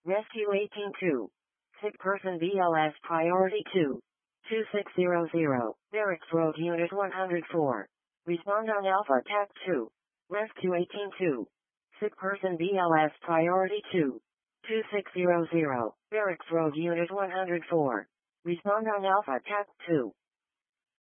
Rescue 182. Sick person BLS priority 2. 2600. Barracks Road Unit 104. Respond on Alpha TAC 2. Rescue 182. Sick person BLS priority 2. 2600. Barracks Road Unit 104. Respond on Alpha TAC 2.